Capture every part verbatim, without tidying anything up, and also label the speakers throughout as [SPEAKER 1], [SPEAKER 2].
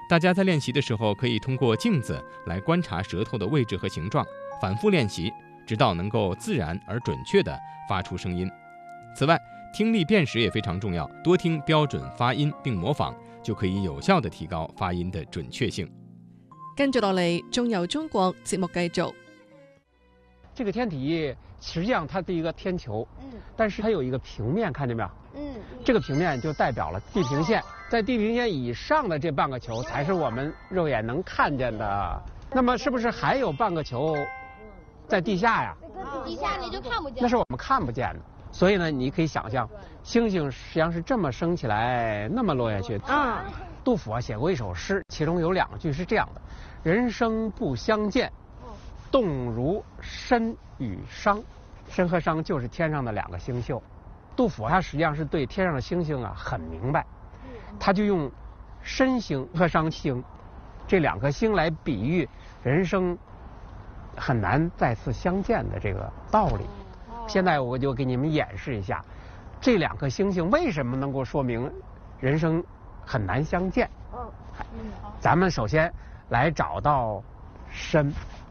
[SPEAKER 1] 大家在练习的时候，可以通过镜子来观察舌头的位置和形状，反复练习，直到能够自然而准确地发出聲音。此外，聽力辨識也非常重要，多聽標準發音並模仿，就可以有效地提高發音的準確性。
[SPEAKER 2] 跟住落嚟，仲由中國節目繼續。
[SPEAKER 3] 這個天體實際上它是一個天球，嗯，但是它有一個平面，看見沒有？嗯，這個平面就代表了地平線，在地平線以上的這半個球才是我們肉眼能看見的。那麼是不是還有半個球在地下呀？
[SPEAKER 4] 地下你就看不見，
[SPEAKER 3] 那是我們看不見的。所以呢，你可以想象，星星實際上是這麼升起來，那麼落下去。嗯，杜甫啊寫過一首詩，其中有兩句是這樣的：人生不相見，動如身與商。身和商就是天上的兩個星宿。杜甫他實際上是對天上的星星啊很明白，他就用身星和商星這兩顆星來比喻人生很難再次相見的這個道理。現在我就給你們演示一下，這兩顆星星為什麼能夠說明人生很難相見。嗯，咱們首先來找到身。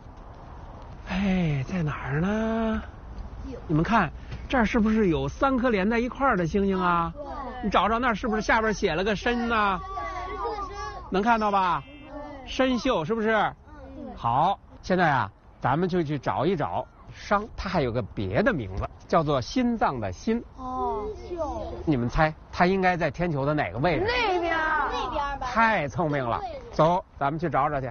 [SPEAKER 3] 哎，在哪兒呢？你們看，這兒是不是有三顆連在一塊兒的星星啊？你找找那兒是不是下邊寫了個身呢？能看到吧？身宿是不是？好，現在啊，咱們就去找一找商，它還有個別的名字，叫做心臟的心。哦，你們猜它應該在天球的哪個位置？
[SPEAKER 4] 那邊，那邊吧。
[SPEAKER 3] 太聰明了，走，咱們去找找去。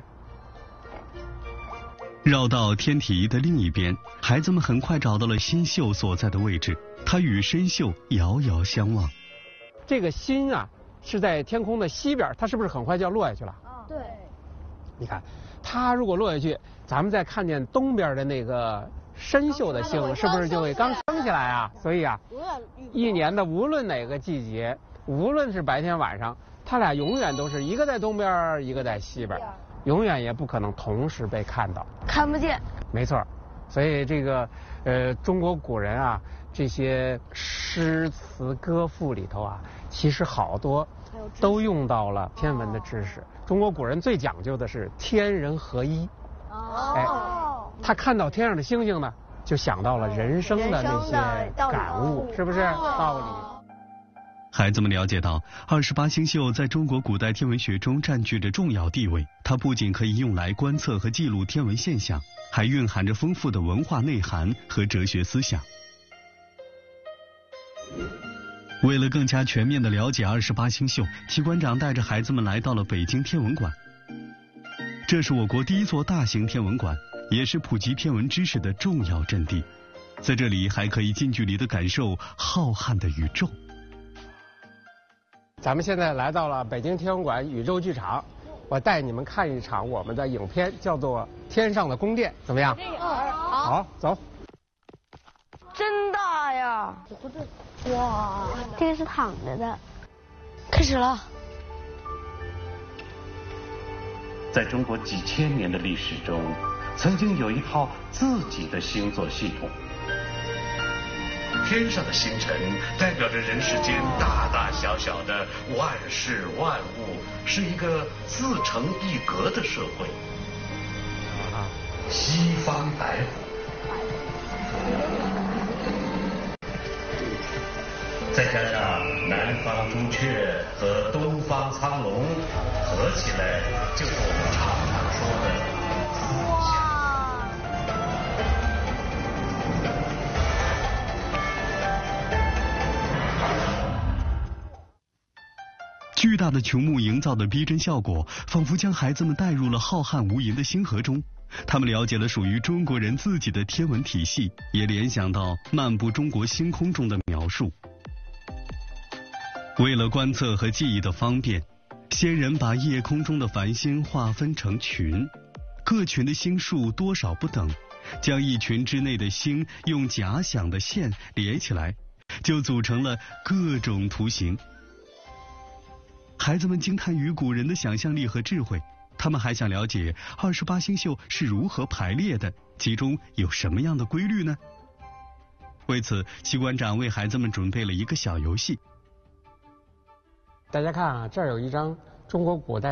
[SPEAKER 5] 繞到天體的另一邊，孩子們很快找到了心宿所在的位置，它與身宿遙遙相望。
[SPEAKER 3] 這個心啊，是在天空的西邊，它是不是很快就要落下去了？
[SPEAKER 4] 對。
[SPEAKER 3] 你看，它如果落下去，咱們再看見東邊的那個身宿的星，是不是就會剛升起來啊？所以啊，一年的無論哪個季節，無論是白天晚上，它倆永遠都是一個在東邊，一個在西邊。永遠也不可能同時被看到，
[SPEAKER 4] 看不見。
[SPEAKER 3] 沒錯，所以這個呃中國古人啊，這些詩詞歌賦裏頭啊，其實好多都用到了天文的知識。中國古人最講究的是天人合一。哦。哎，他看到天上的星星呢，就想到了人生的那些感悟，是不是道理？
[SPEAKER 5] 孩子們了解到，二十八星宿在中國古代天文學中佔據着重要地位。它不僅可以用來觀測和記錄天文現象，還蘊含着豐富的文化內涵和哲學思想。為了更加全面地了解二十八星宿，齊館長帶着孩子們來到了北京天文館。這是我國第一座大型天文館，也是普及天文知識的重要陣地。在這裡還可以近距離地感受浩瀚的宇宙。
[SPEAKER 3] 咱們現在來到了北京天文館宇宙劇場，我帶你們看一場我們的影片，叫做《天上的宮殿》，怎麼樣？好，好，走。
[SPEAKER 4] 真大呀！哇，這個是躺着的。開始了。
[SPEAKER 6] 在中國幾千年的歷史中，曾經有一套自己的星座系統。天上的星辰代表着人世間大大小小的萬事萬物，是一個自成一格的社會。西方白虎，再加上南方朱雀和東方蒼龍，合起來就是我們常常說的四象。
[SPEAKER 5] 巨大的穹幕營造的逼真效果，仿佛將孩子們帶入了浩瀚無垠的星河中。他們了解了屬於中國人自己的天文體系，也聯想到漫步中國星空中的描述。為了觀測和記憶的方便，先人把夜空中的繁星劃分成群，各群的星數多少不等，將一群之內的星用假想的線連起來，就組成了各種圖形。孩子們驚嘆於古人的想象力和智慧，他們還想了解二十八星宿是如何排列的，其中有什麼樣的規律呢？為此，齊館長為孩子們準備了一個小遊戲。
[SPEAKER 3] 大家看啊，這兒有一張中國古代